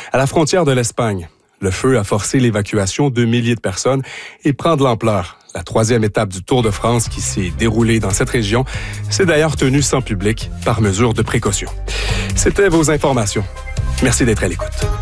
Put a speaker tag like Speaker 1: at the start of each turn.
Speaker 1: À la frontière de l'Espagne, le feu a forcé l'évacuation de milliers de personnes et prend de l'ampleur. La 3e étape du Tour de France qui s'est déroulée dans cette région s'est d'ailleurs tenue sans public par mesure de précaution. C'était vos informations. Merci d'être à l'écoute.